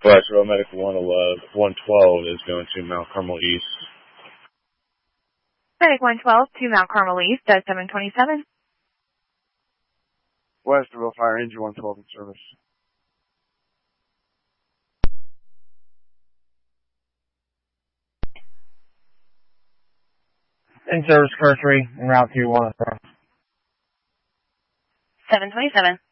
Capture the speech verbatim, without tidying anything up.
West Road Medical one eleven, one twelve is going to Mount Carmel East. Medic one twelve to Mount Carmel East, does seven twenty-seven. Westerville Fire Engine one twelve in service. In service, Cursory, en route to one. seven twenty-seven.